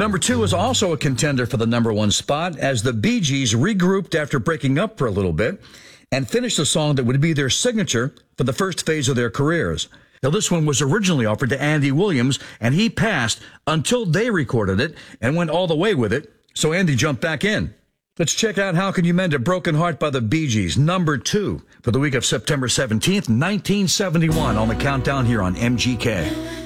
Number 2 is also a contender for the number 1 spot as the Bee Gees regrouped after breaking up for a little bit and finished a song that would be their signature for the first phase of their careers. Now, this one was originally offered to Andy Williams, and he passed until they recorded it and went all the way with it, so Andy jumped back in. Let's check out How Can You Mend a Broken Heart by the Bee Gees, number 2, for the week of September 17th, 1971, on the countdown here on MGK.